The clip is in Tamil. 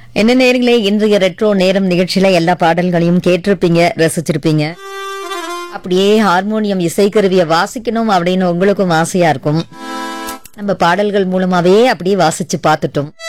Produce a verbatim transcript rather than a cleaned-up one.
என்ன நேரங்களே, இன்றைய ரெட்ரோ நேரம் நிகழ்ச்சியில எல்லா பாடல்களையும் கேட்டிருப்பீங்க, ரசிச்சிருப்பீங்க. அப்படியே ஹார்மோனியம் இசைக்கருவியை வாசிக்கணும் அப்படின்னு உங்களுக்கும் ஆசையா இருக்கும். நம்ம பாடல்கள் மூலமாவே அப்படியே வாசிச்சு பார்த்துட்டோம்.